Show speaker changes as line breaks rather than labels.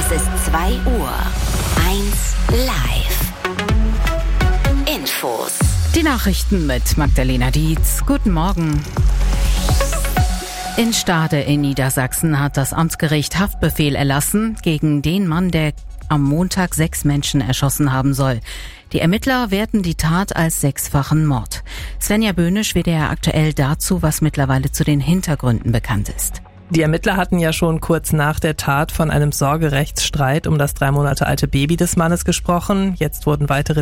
Es ist 2 Uhr. 1 live. Infos.
Die Nachrichten mit Magdalena Dietz. Guten Morgen. In Stade in Niedersachsen hat das Amtsgericht Haftbefehl erlassen gegen den Mann, der am Montag 6 Menschen erschossen haben soll. Die Ermittler werten die Tat als 6-fachen Mord. Svenja Böhnisch wird ja aktuell dazu, was mittlerweile zu den Hintergründen bekannt ist.
Die Ermittler hatten ja schon kurz nach der Tat von einem Sorgerechtsstreit um das 3 Monate alte Baby des Mannes gesprochen. Jetzt wurden weitere